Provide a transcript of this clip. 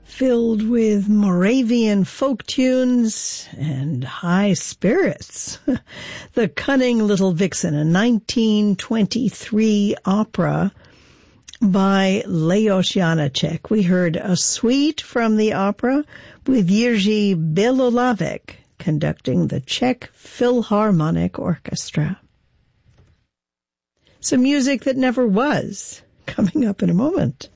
filled with Moravian folk tunes and high spirits. The Cunning Little Vixen, a 1923 opera by Leos Janáček. We heard a suite from the opera with Jiří Belolavec conducting the Czech Philharmonic Orchestra. Some music that never was, coming up in a moment.